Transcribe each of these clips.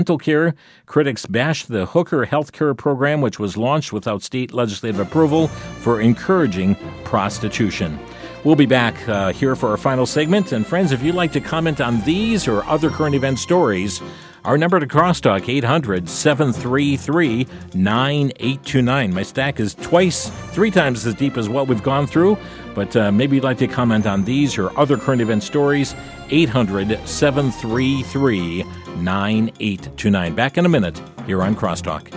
Dental care. Critics bashed the Hooker health care program, which was launched without state legislative approval, for encouraging prostitution. We'll be back here for our final segment. And friends, if you'd like to comment on these or other current event stories, our number to crosstalk, 800-733-9829. My stack is three times as deep as what we've gone through, but maybe you'd like to comment on these or other current event stories, 800-733-9829. Back in a minute here on Crosstalk.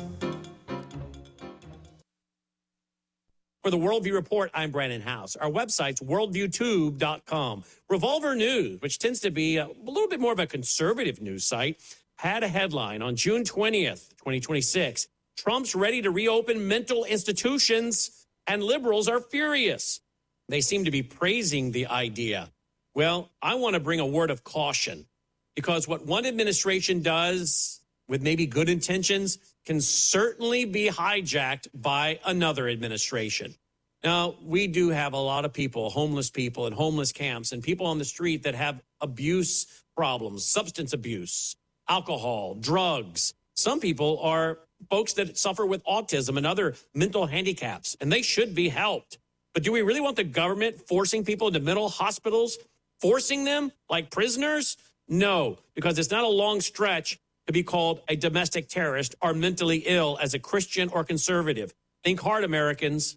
For the Worldview Report, I'm Brandon House. Our website's worldviewtube.com. Revolver News, which tends to be a little bit more of a conservative news site, had a headline on June 20th, 2026. Trump's ready to reopen mental institutions, and liberals are furious. They seem to be praising the idea. Well, I want to bring a word of caution, because what one administration does with maybe good intentions can certainly be hijacked by another administration. Now, we do have a lot of people, homeless people in homeless camps, and people on the street that have abuse problems, substance abuse, alcohol, drugs. Some people are folks that suffer with autism and other mental handicaps, and they should be helped. But do we really want the government forcing people into mental hospitals, forcing them like prisoners? No, because it's not a long stretch to be called a domestic terrorist or mentally ill as a Christian or conservative. Think hard, Americans.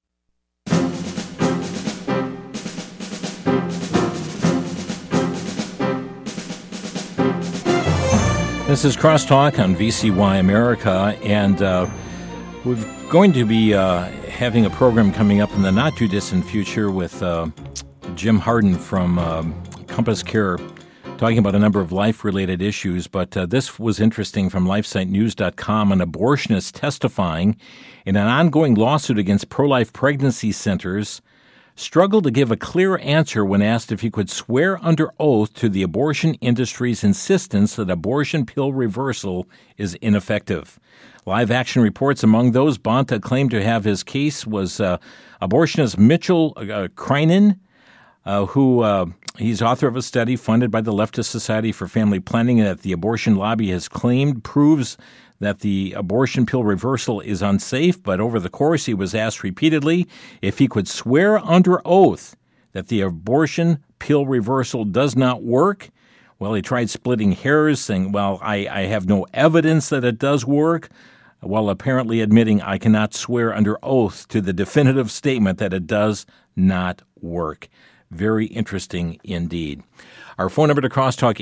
This is Crosstalk on VCY America, and we're going to be having a program coming up in the not-too-distant future with Jim Harden from Compass Care, talking about a number of life-related issues, but this was interesting from LifeSiteNews.com. An abortionist testifying in an ongoing lawsuit against pro-life pregnancy centers struggled to give a clear answer when asked if he could swear under oath to the abortion industry's insistence that abortion pill reversal is ineffective. Live Action reports among those Bonta claimed to have his case was abortionist Mitchell Kreinen, who he's author of a study funded by the Leftist Society for Family Planning that the abortion lobby has claimed proves that the abortion pill reversal is unsafe, but over the course he was asked repeatedly if he could swear under oath that the abortion pill reversal does not work. Well, he tried splitting hairs, saying, well, I have no evidence that it does work, while apparently admitting I cannot swear under oath to the definitive statement that it does not work. Very interesting indeed. Our phone number to Crosstalk,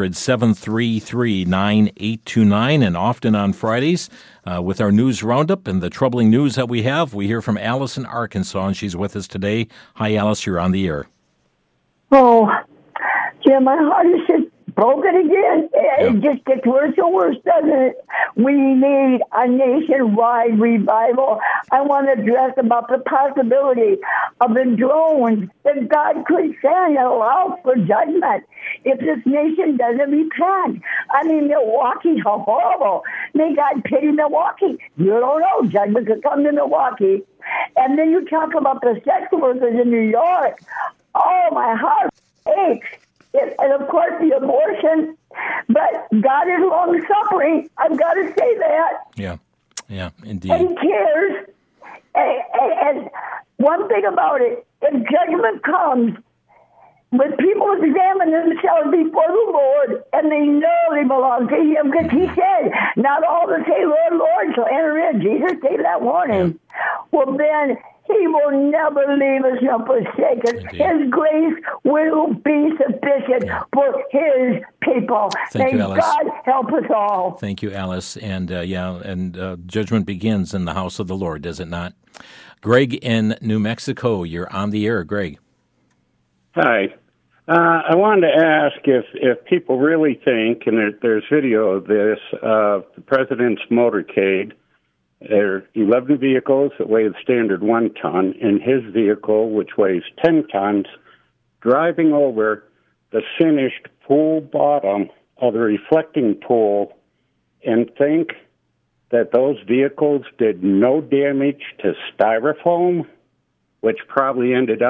800-733-9829, and often on Fridays with our news roundup and the troubling news that we have, we hear from Alice in Arkansas, and she's with us today. Hi, Alice, you're on the air. Oh, Jim, my heart is just broken again. It just gets worse and worse, doesn't it? We need a nationwide revival. I want to address about the possibility of the drones that God could send and allow for judgment if this nation doesn't repent. I mean, Milwaukee's horrible. May God pity Milwaukee. You don't know. Judgment could come to Milwaukee. And then you talk about the sex workers in New York. Oh, my heart aches. And, of course, the abortion. But God is long-suffering. I've got to say that. Yeah, indeed. And He cares. And one thing about it, if judgment comes, when people examine themselves before the Lord and they know they belong to Him, because He said, not all that say, Lord, Lord, shall enter in. Jesus gave that warning. Well, then He will never leave us nor forsake us. Indeed. His grace will be sufficient for His people. Thank you, May Alice. God help us all. Thank you, Alice. And judgment begins in the house of the Lord, does it not? Greg in New Mexico, you're on the air. Greg. Hi. I wanted to ask if people really think, and there's video of this, the president's motorcade. There are 11 vehicles that weigh the standard 1 ton, and his vehicle, which weighs 10 tons, driving over the finished pool bottom of the reflecting pool, and think that those vehicles did no damage to styrofoam, which probably ended up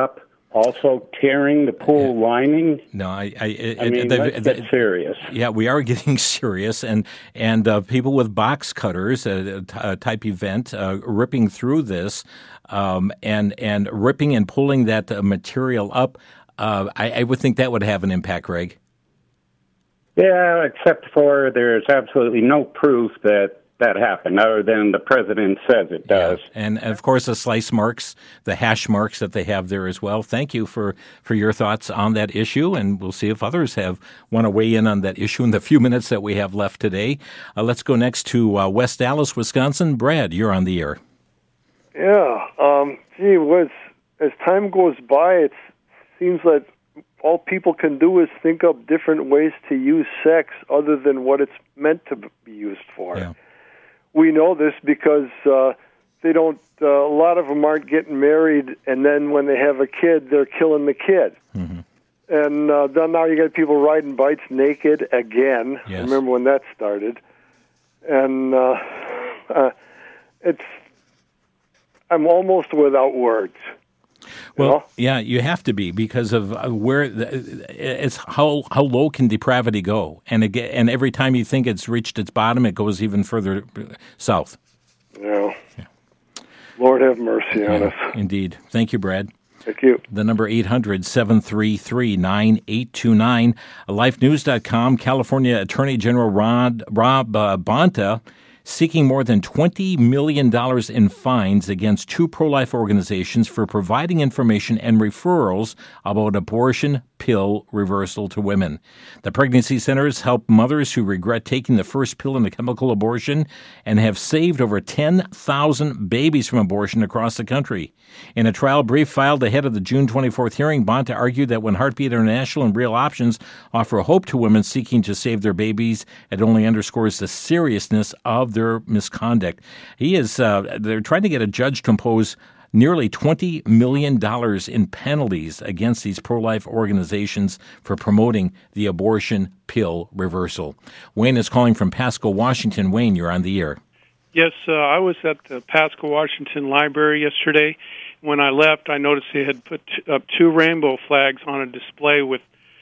also tearing the pool lining? No, let's get serious. Yeah, we are getting serious, and people with box cutters, type event, ripping through this, and ripping and pulling that material up. I would think that would have an impact, Greg. Yeah, except for there's absolutely no proof that happened, other than the president says it does. Yeah. And, of course, the slice marks, the hash marks that they have there as well. Thank you for your thoughts on that issue, and we'll see if others want to weigh in on that issue in the few minutes that we have left today. Let's go next to West Allis, Wisconsin. Brad, you're on the air. Yeah. As time goes by, it seems like all people can do is think up different ways to use sex other than what it's meant to be used for. Yeah. We know this because they don't. A lot of them aren't getting married, and then when they have a kid, they're killing the kid. Mm-hmm. And then now you got people riding bikes naked again. Yes. I remember when that started, and I'm almost without words. Well, yeah, you have to be, because of where it's how low can depravity go, and every time you think it's reached its bottom, it goes even further south. Yeah. Lord have mercy on us. Indeed. Thank you, Brad. Thank you. The number 800-733-9829. LifeNews.com. California Attorney General Rob Bonta seeking more than $20 million in fines against two pro-life organizations for providing information and referrals about abortion pill reversal to women. The pregnancy centers help mothers who regret taking the first pill in a chemical abortion and have saved over 10,000 babies from abortion across the country. In a trial brief filed ahead of the June 24th hearing, Bonta argued that when Heartbeat International and Real Options offer hope to women seeking to save their babies, it only underscores the seriousness of their misconduct. They're trying to get a judge to impose nearly $20 million in penalties against these pro-life organizations for promoting the abortion pill reversal. Wayne is calling from Pasco, Washington. Wayne, you're on the air. Yes, I was at the Pasco, Washington Library yesterday. When I left, I noticed they had put up two rainbow flags on a display with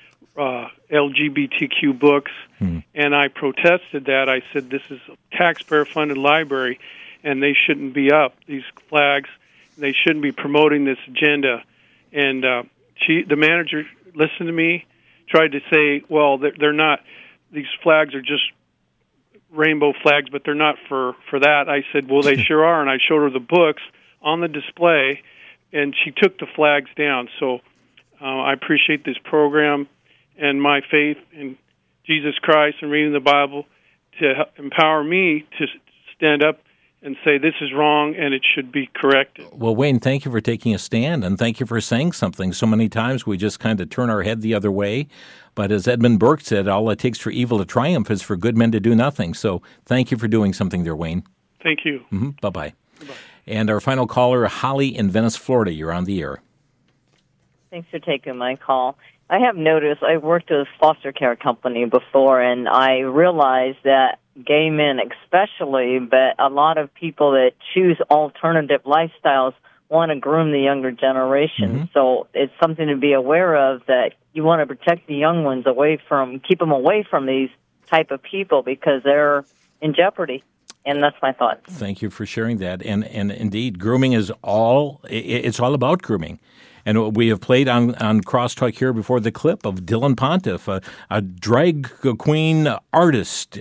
LGBTQ books, and I protested that. I said, this is a taxpayer-funded library, and they shouldn't be up, these flags. They shouldn't be promoting this agenda. And the manager listened to me, tried to say, well, they're not, these flags are just rainbow flags, but they're not for that. I said, well, they sure are. And I showed her the books on the display, and she took the flags down. So I appreciate this program and my faith in Jesus Christ and reading the Bible to empower me to stand up and say this is wrong and it should be corrected. Well, Wayne, thank you for taking a stand, and thank you for saying something. So many times we just kind of turn our head the other way. But as Edmund Burke said, all it takes for evil to triumph is for good men to do nothing. So thank you for doing something there, Wayne. Thank you. Mm-hmm. Bye-bye. Bye-bye. And our final caller, Holly in Venice, Florida. You're on the air. Thanks for taking my call. I have noticed, I worked at a foster care company before, and I realized that gay men especially, but a lot of people that choose alternative lifestyles want to groom the younger generation. Mm-hmm. So it's something to be aware of, that you want to protect the young ones keep them away from these type of people, because they're in jeopardy. And that's my thought. Thank you for sharing that. And indeed, grooming is it's all about grooming. And we have played on Crosstalk here before the clip of Dylan Pontiff, a drag queen artist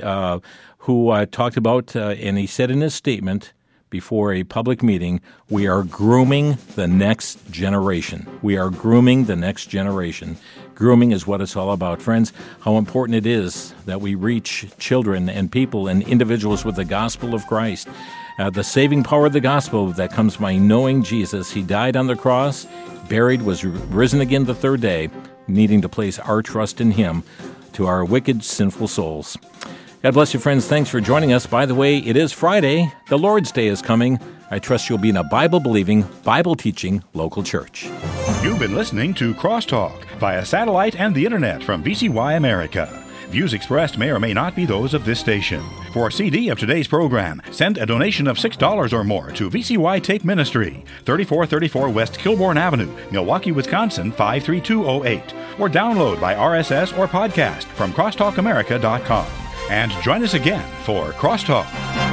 who talked about, and he said in his statement before a public meeting, we are grooming the next generation. We are grooming the next generation. Grooming is what it's all about. Friends, how important it is that we reach children and people and individuals with the gospel of Christ. The saving power of the gospel that comes by knowing Jesus. He died on the cross, buried, was risen again the third day, needing to place our trust in Him to our wicked, sinful souls. God bless you, friends. Thanks for joining us. By the way, it is Friday. The Lord's Day is coming. I trust you'll be in a Bible-believing, Bible-teaching local church. You've been listening to Crosstalk via satellite and the internet from VCY America. views expressed may or may not be those of this station. For a CD of today's program, send a donation of $6 or more to VCY Tape Ministry, 3434 West Kilbourne Avenue, Milwaukee, Wisconsin 53208, or download by RSS or podcast from crosstalkamerica.com. And join us again for Crosstalk.